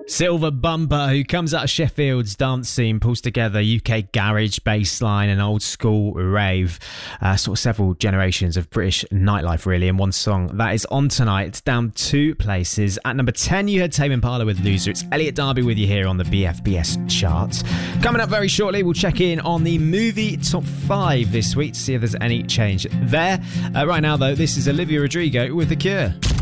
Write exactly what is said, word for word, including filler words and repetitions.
Silver Bumper, who comes out of Sheffield's dance scene, pulls together U K garage, bassline and old school rave, uh, sort of several generations of British nightlife really in one song. That is on tonight. It's down two places. At number ten, you heard Tame Impala with Loser. It's Elliot Darby with you here on the B F B S charts. Coming up very shortly, we'll check in on the movie top five this week to see if there's any change there. Uh, right now though, this is Olivia Rodrigo with The Cure.